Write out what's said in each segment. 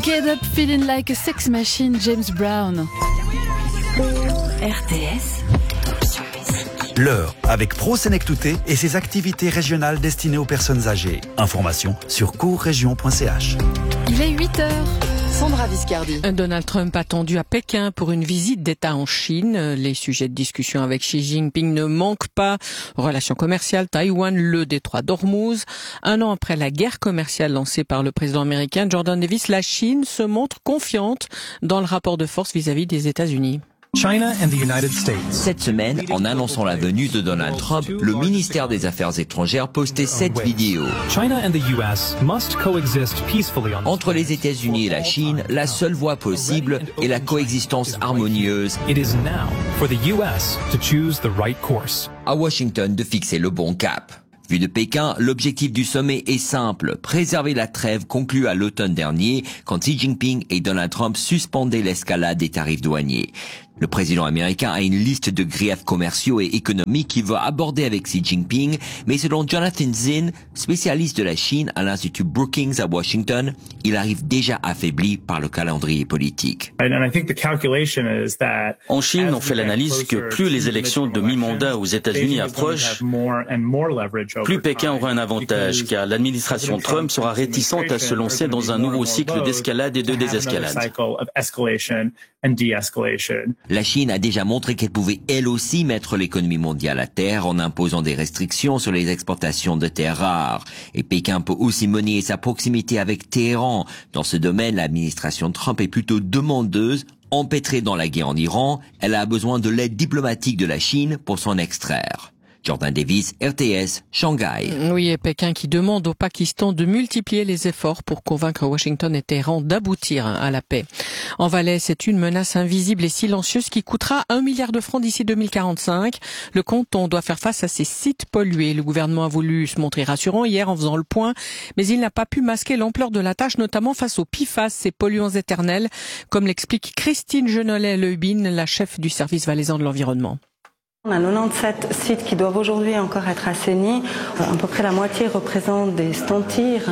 Get Up Feeling Like a Sex Machine, James Brown. RTS. L'heure avec Pro Senectouté et ses activités régionales destinées aux personnes âgées. Information sur courregion.ch. Il est 8h. Sandra Viscardi. Donald Trump attendu à Pékin pour une visite d'État en Chine. Les sujets de discussion avec Xi Jinping ne manquent pas. Relations commerciales, Taïwan, le détroit d'Ormuz. Un an après la guerre commerciale lancée par le président américain Jordan Davis, la Chine se montre confiante dans le rapport de force vis-à-vis des États-Unis. China and the United States. Cette semaine, en annonçant la venue de Donald Trump, le ministère des Affaires étrangères postait cette vidéo. China and the US must coexist peacefully on... Entre les États-Unis et la Chine, la seule voie possible est la coexistence harmonieuse. It is now for the US to choose the right course. À Washington de fixer le bon cap. Vu de Pékin, l'objectif du sommet est simple, préserver la trêve conclue à l'automne dernier quand Xi Jinping et Donald Trump suspendaient l'escalade des tarifs douaniers. Le président américain a une liste de griefs commerciaux et économiques qu'il veut aborder avec Xi Jinping, mais selon Jonathan Zinn, spécialiste de la Chine à l'Institut Brookings à Washington, il arrive déjà affaibli par le calendrier politique. En Chine, on fait l'analyse que plus les élections de mi-mandat aux États-Unis approchent, plus Pékin aura un avantage, car l'administration Trump sera réticente à se lancer dans un nouveau cycle d'escalade et de désescalade. La Chine a déjà montré qu'elle pouvait elle aussi mettre l'économie mondiale à terre en imposant des restrictions sur les exportations de terres rares. Et Pékin peut aussi mener sa proximité avec Téhéran. Dans ce domaine, l'administration Trump est plutôt demandeuse. Empêtrée dans la guerre en Iran, elle a besoin de l'aide diplomatique de la Chine pour s'en extraire. Jordan Davis, RTS, Shanghai. Oui, et Pékin qui demande au Pakistan de multiplier les efforts pour convaincre Washington et Téhéran d'aboutir à la paix. En Valais, c'est une menace invisible et silencieuse qui coûtera 1 milliard de francs d'ici 2045. Le canton doit faire face à ces sites pollués. Le gouvernement a voulu se montrer rassurant hier en faisant le point, mais il n'a pas pu masquer l'ampleur de la tâche, notamment face aux PFAS, ces polluants éternels, comme l'explique Christine Genollet-Leubin, la chef du service valaisan de l'environnement. On a 97 sites qui doivent aujourd'hui encore être assainis. À peu près la moitié représentent des stentires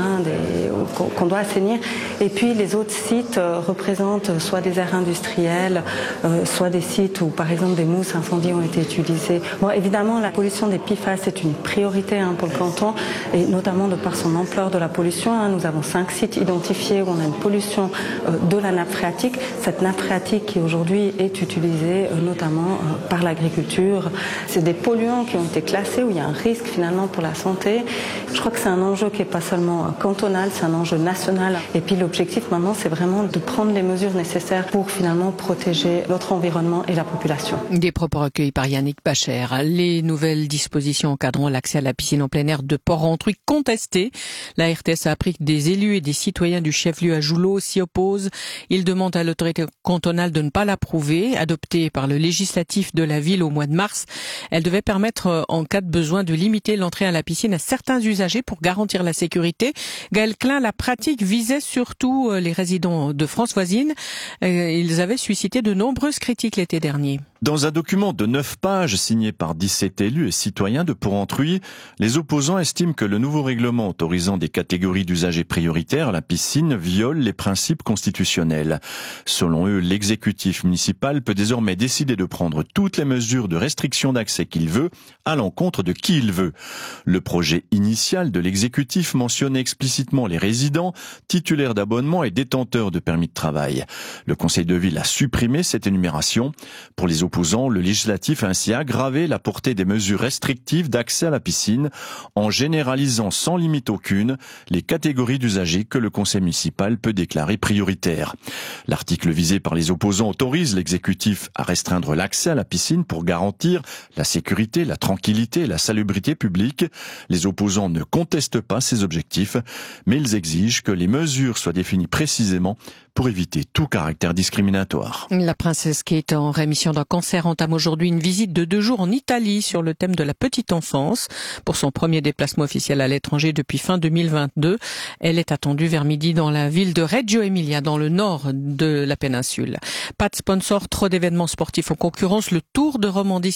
qu'on doit assainir. Et puis les autres sites représentent soit des aires industrielles, soit des sites où par exemple des mousses incendies ont été utilisées. Bon, évidemment, la pollution des PFAS est une priorité pour le canton, et notamment de par son ampleur de la pollution. Nous avons 5 sites identifiés où on a une pollution de la nappe phréatique. Cette nappe phréatique qui aujourd'hui est utilisée notamment par l'agriculture. C'est des polluants qui ont été classés où il y a un risque finalement pour la santé. Je crois que c'est un enjeu qui n'est pas seulement cantonal, c'est un enjeu national. Et puis l'objectif maintenant, c'est vraiment de prendre les mesures nécessaires pour finalement protéger notre environnement et la population. Des propos recueillis par Yannick Bacher. Les nouvelles dispositions encadrant l'accès à la piscine en plein air de Port-Rentruy contestées. La RTS a appris que des élus et des citoyens du chef-lieu à Joulot s'y opposent. Ils demandent à l'autorité cantonale de ne pas l'approuver. Adoptée par le législatif de la ville au mois de mars, elle devait permettre, en cas de besoin, de limiter l'entrée à la piscine à certains usagers pour garantir la sécurité. Gaël Klein, la pratique visait surtout les résidents de France voisine. Ils avaient suscité de nombreuses critiques l'été dernier. Dans un document de 9 pages signé par 17 élus et citoyens de Port-Rentruy, les opposants estiment que le nouveau règlement autorisant des catégories d'usagers prioritaires à la piscine viole les principes constitutionnels. Selon eux, l'exécutif municipal peut désormais décider de prendre toutes les mesures de restriction d'accès qu'il veut à l'encontre de qui il veut. Le projet initial de l'exécutif mentionnait explicitement les résidents, titulaires d'abonnements et détenteurs de permis de travail. Le conseil de ville a supprimé cette énumération. Pour les opposants, le législatif a ainsi aggravé la portée des mesures restrictives d'accès à la piscine en généralisant sans limite aucune les catégories d'usagers que le conseil municipal peut déclarer prioritaires. L'article visé par les opposants autorise l'exécutif à restreindre l'accès à la piscine pour garantir la sécurité, la tranquillité et la salubrité publique. Les opposants ne contestent pas ces objectifs, mais ils exigent que les mesures soient définies précisément pour éviter tout caractère discriminatoire. La princesse Kate, en rémission d'un cancer, entame aujourd'hui une visite de 2 jours en Italie sur le thème de la petite enfance. Pour son premier déplacement officiel à l'étranger depuis fin 2022, elle est attendue vers midi dans la ville de Reggio Emilia, dans le nord de la péninsule. Pas de sponsor, trop d'événements sportifs en concurrence. Le Tour de Romandie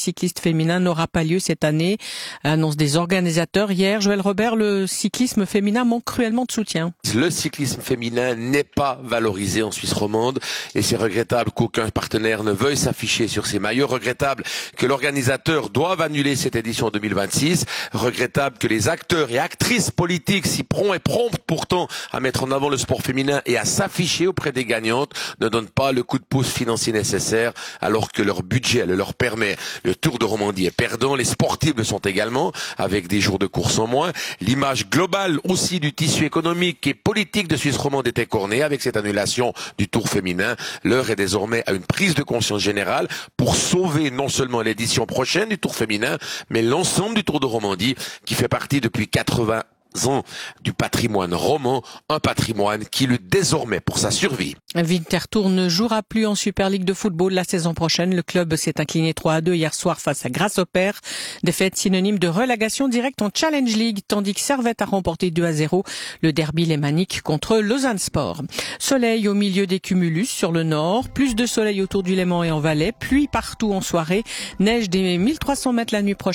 cycliste féminin n'aura pas lieu cette année. Annonce des organisateurs hier. Joël Robert, le cyclisme féminin manque cruellement de soutien. Le cyclisme féminin n'est pas valorisé en Suisse romande et c'est regrettable qu'aucun partenaire ne veuille s'afficher sur ces maillots. Regrettable que l'organisateur doive annuler cette édition 2026. Regrettable que les acteurs et actrices politiques si prompts et promptes pourtant à mettre en avant le sport féminin et à s'afficher auprès des gagnantes ne donnent pas le coup de pouce financier nécessaire alors que leur budget le leur permet. Le Tour de Romandie est perdant, les sportifs le sont également avec des jours de course en moins. L'image globale aussi du tissu économique et politique de Suisse romande est écornée avec cette annulation du Tour féminin. L'heure est désormais à une prise de conscience générale pour sauver non seulement l'édition prochaine du Tour féminin, mais l'ensemble du Tour de Romandie qui fait partie depuis 80 ans du patrimoine roman, un patrimoine qui lutte désormais pour sa survie. Winterthur ne jouera plus en Super League de football la saison prochaine. Le club s'est incliné 3-2 hier soir face à Grasshopper. Défaite synonyme de relégation directe en Challenge League, tandis que Servette a remporté 2-0 le derby lémanique contre Lausanne Sport. Soleil au milieu des cumulus sur le nord, plus de soleil autour du Léman et en Valais, pluie partout en soirée, neige des 1300 mètres la nuit prochaine.